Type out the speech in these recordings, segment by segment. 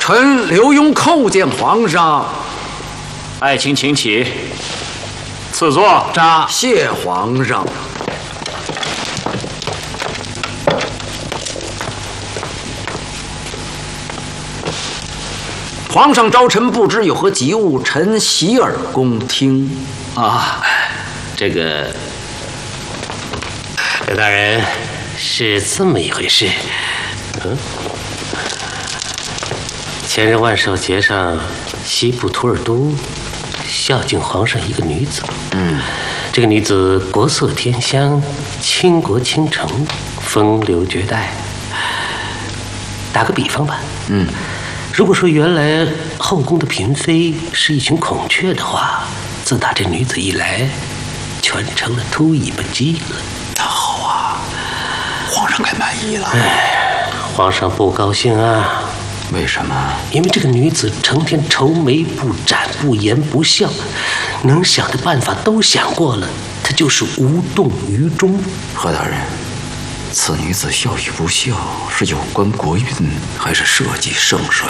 臣刘墉叩见皇上。 爱卿请起，赐座。 谢皇上。皇上召臣不知有何急务，臣洗耳恭听。 这个刘大人是这么一回事。前日万寿节上，西部图尔都孝敬皇上一个女子。这个女子国色天香，倾国倾城，风流绝代。打个比方吧，如果说原来后宫的嫔妃是一群孔雀的话，自打这女子一来，全成了秃尾巴鸡了。 那好啊，皇上该满意了。 皇上不高兴啊。 为什么？ 因为这个女子成天愁眉不展，不言不笑，能想的办法都想过了，她就是无动于衷。 何大人，此女子笑与不笑，是有关国运，还是社稷盛衰？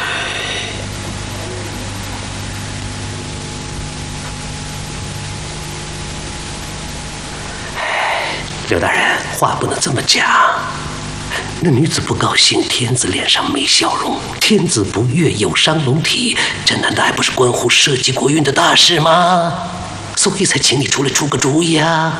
刘大人，话不能这么讲。那女子不高兴，天子脸上没笑容；天子不悦，有伤龙体。这难道还不是关乎社稷国运的大事吗？所以才请你出来出个主意啊。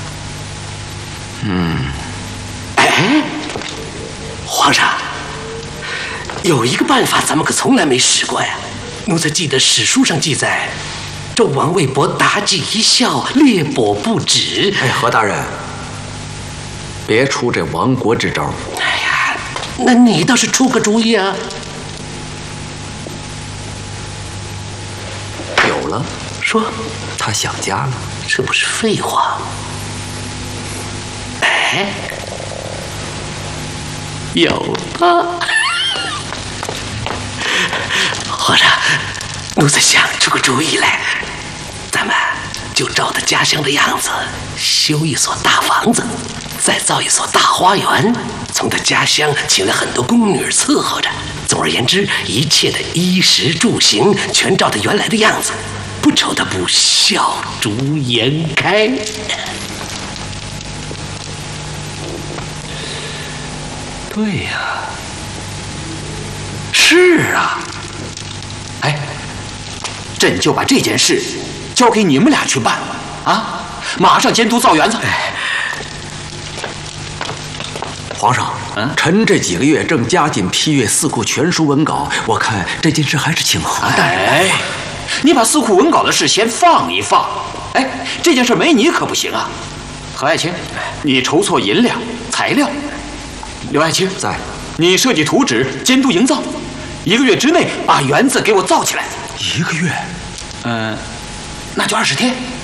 皇上，有一个办法咱们可从来没试过呀。奴才记得史书上记载，纣王为博妲己一笑，猎帛不止。 何大人，别出这亡国之招。 那你倒是出个主意啊！ 有了， 说， 他想家了， 这不是废话？有了！皇上，奴才想出个主意来，咱们就照他家乡的样子，修一所大房子，再造一所大花园，从他家乡请了很多宫女伺候着。总而言之，一切的衣食住行全照他原来的样子，不愁他不笑逐颜开。 对呀，是啊。朕就把这件事交给你们俩去办啊！马上监督造园子。 皇上，臣这几个月正加紧批阅四库全书文稿，我看这件事还是请何大人办吧。 你把四库文稿的事先放一放。这件事没你可不行啊。何爱卿，你筹措银两、材料；刘爱卿在， 你设计图纸，监督营造。1个月之内把园子给我造起来。 1个月？ 那就20天。